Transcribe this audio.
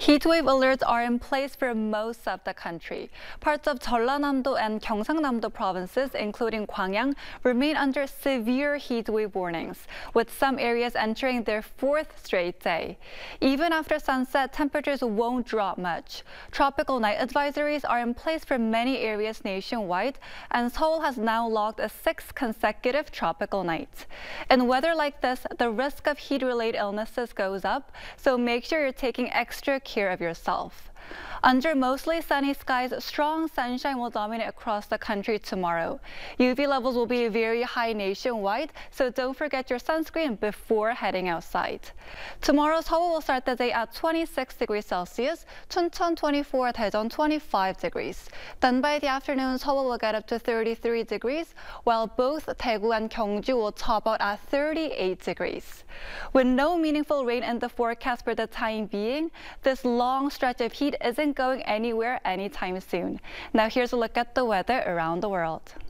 Heatwave alerts are in place for most of the country. Parts of Jeollanam-do and Gyeongsangnam-do provinces, including Gwangyang, remain under severe heatwave warnings, with some areas entering their fourth straight day. Even after sunset, temperatures won't drop much. Tropical night advisories are in place for many areas nationwide, and Seoul has now logged a sixth consecutive tropical night. In weather like this, the risk of heat-related illnesses goes up, so make sure you're taking extra care of yourself. Under mostly sunny skies, strong sunshine will dominate across the country tomorrow. UV levels will be very high nationwide, so don't forget your sunscreen before heading outside. Tomorrow, Seoul will start the day at 26 degrees Celsius, Chuncheon 24, Daejeon 25 degrees. Then by the afternoon, Seoul will get up to 33 degrees, while both Daegu and Gyeongju will top out at 38 degrees. With no meaningful rain in the forecast for the time being, this long stretch of heat isn't going anywhere anytime soon. Now here's a look at the weather around the world.